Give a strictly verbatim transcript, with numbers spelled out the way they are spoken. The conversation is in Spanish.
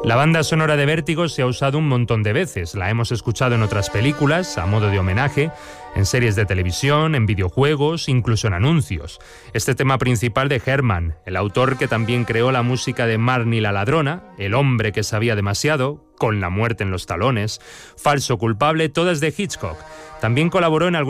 La banda sonora de Vértigo se ha usado un montón de veces. La hemos escuchado en otras películas, a modo de homenaje, en series de televisión, en videojuegos, incluso en anuncios. Este tema principal de Herman, el autor que también creó la música de Marnie la ladrona, El hombre que sabía demasiado, Con la muerte en los talones, Falso culpable, todas de Hitchcock. También colaboró en algunos